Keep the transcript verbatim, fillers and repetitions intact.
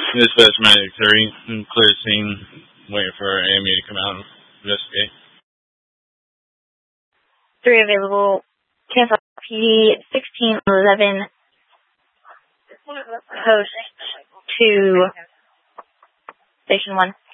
Dispatch Medic three, clear scene, waiting for A M E to come out and investigate. Three available, cancel P D sixteen eleven, post to station one.